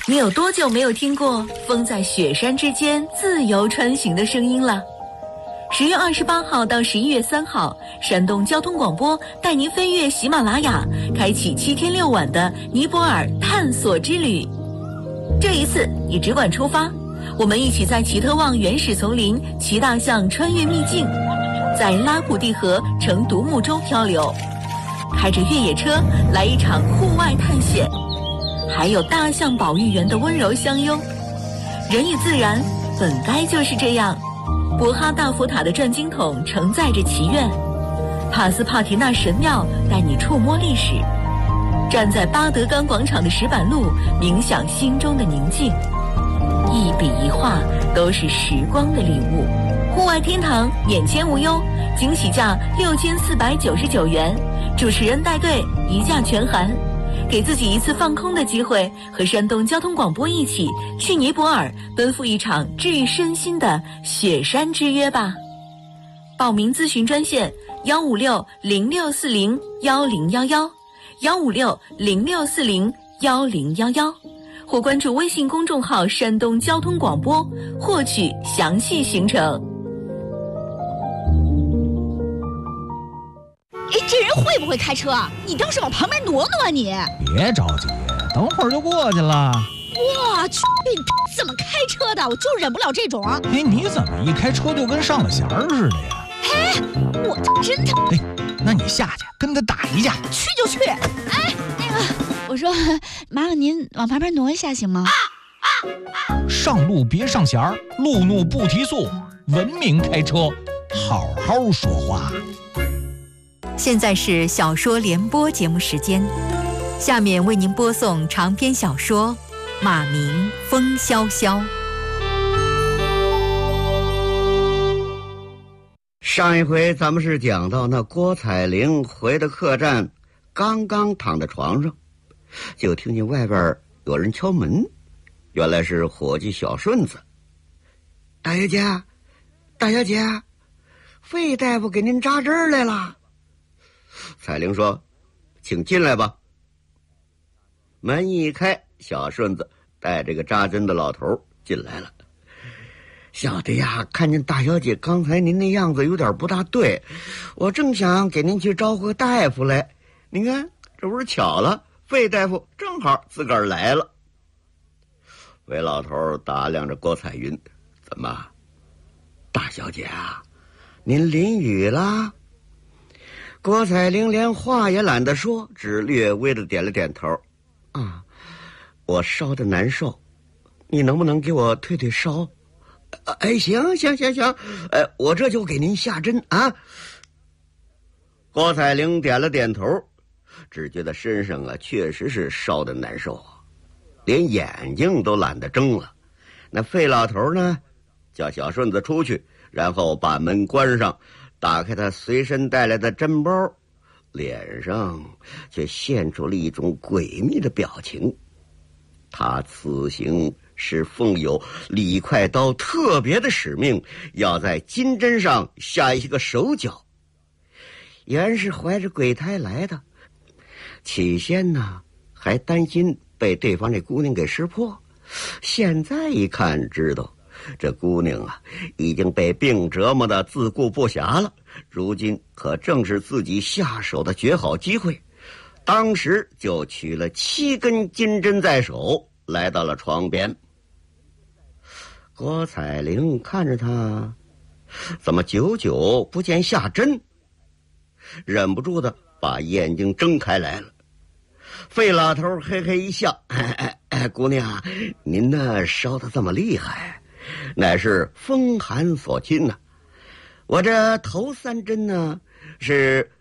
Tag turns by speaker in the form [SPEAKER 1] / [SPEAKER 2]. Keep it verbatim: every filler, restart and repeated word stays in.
[SPEAKER 1] 你有多久没有听过风在雪山之间自由穿行的声音了？十月二十八号到十一月三号，山东交通广播带您飞越喜马拉雅，开启七天六晚的尼泊尔探索之旅。这一次你只管出发，我们一起在奇特旺原始丛林骑大象穿越秘境，在拉普蒂河乘独木舟漂流，开着越野车来一场户外探险，还有大象保育员的温柔相拥。人与自然本该就是这样。博哈大佛塔的转经筒承载着祈愿，帕斯帕提纳神庙带你触摸历史，站在巴德冈广场的石板路冥想心中的宁静，一笔一画都是时光的礼物。户外天堂眼前无忧，惊喜价六千四百九十九元，主持人带队一价全含。给自己一次放空的机会，和山东交通广播一起去尼泊尔奔赴一场治愈身心的雪山之约吧。报名咨询专线幺五六零六四零幺零幺幺，幺五六零六四零幺零幺幺，或关注微信公众号山东交通广播获取详细行程。
[SPEAKER 2] 哎，这人会不会开车啊？你倒是往旁边挪挪啊你！
[SPEAKER 3] 别着急，等会儿就过去了。
[SPEAKER 2] 我去，怎么开车的？我就忍不了这种。
[SPEAKER 3] 哎，你怎么一开车就跟上了弦儿似的呀？
[SPEAKER 2] 哎，我真的……
[SPEAKER 3] 哎，那你下去跟他打一架。
[SPEAKER 2] 去就去。哎，那个，我说，麻烦您往旁边挪一下行吗？
[SPEAKER 3] 上路别上弦儿，路怒不提速，文明开车，好好说话。
[SPEAKER 4] 现在是小说联播节目时间，下面为您播送长篇小说《马明风萧萧》。
[SPEAKER 5] 上一回咱们是讲到那郭彩玲回到客栈，刚刚躺在床上，就听见外边有人敲门，原来是伙计小顺子。大小姐，大小姐，费大夫给您扎针来了。彩玲说：“请进来吧。”门一开，小顺子带着个扎针的老头进来了。小的呀，看见大小姐刚才您那样子有点不大对，我正想给您去招呼个大夫来，您看这不是巧了，费大夫正好自个儿来了。费老头打量着郭彩云：“怎么，大小姐啊，您淋雨啦？”郭彩玲连话也懒得说，只略微的点了点头。啊，我烧的难受，你能不能给我退退烧？哎，行行行行，哎，我这就给您下针啊。郭彩玲点了点头，只觉得身上啊确实是烧的难受啊，连眼睛都懒得睁了。那费老头呢，叫小顺子出去，然后把门关上，打开他随身带来的针包，脸上却现出了一种诡秘的表情。他此行是奉有李快刀特别的使命，要在金针上下一个手脚。原是怀着鬼胎来的，起先呢还担心被对方这姑娘给识破，现在一看知道这姑娘啊，已经被病折磨得自顾不暇了，如今可正是自己下手的绝好机会。当时就取了七根金针在手，来到了床边。郭彩玲看着他，怎么久久不见下针，忍不住的把眼睛睁开来了。费老头嘿嘿一笑：“哎哎哎，姑娘，您那烧得这么厉害，乃是风寒所侵呐、啊。我这头三针呢，是